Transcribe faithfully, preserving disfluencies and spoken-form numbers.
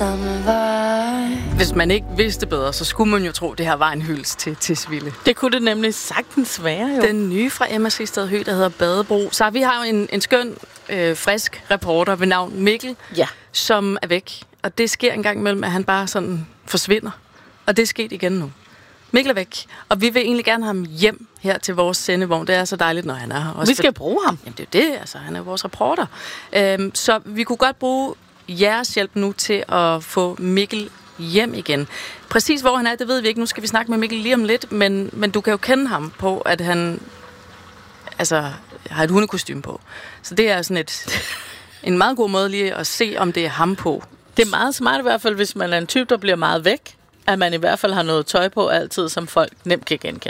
samme vej. Hvis man ikke vidste bedre, så skulle man jo tro, at det her var en hyldest til Tisvilde. Det kunne det nemlig sagtens være, jo. Den nye fra Emma Sistad Høgh, der hedder Badebro. Så vi har jo en, en skøn, øh, frisk reporter ved navn Mikkel, ja. som er væk. Og det sker en gang imellem, at han bare sådan forsvinder. Og det er sket igen nu. Mikkel er væk, og vi vil egentlig gerne have ham hjem her til vores sendevogn. Det er så dejligt, når han er her. Også vi skal for... bruge ham. Jamen det er det, altså. Han er vores reporter. Øhm, så vi kunne godt bruge jeres hjælp nu til at få Mikkel hjem igen. Præcis hvor han er, det ved vi ikke. Nu skal vi snakke med Mikkel lige om lidt, men, men du kan jo kende ham på, at han altså, har et hundekostyme på. Så det er sådan et, en meget god måde lige at se, om det er ham på. Det er meget smart i hvert fald, hvis man er en type, der bliver meget væk, at man i hvert fald har noget tøj på altid, som folk nemt kan genkende.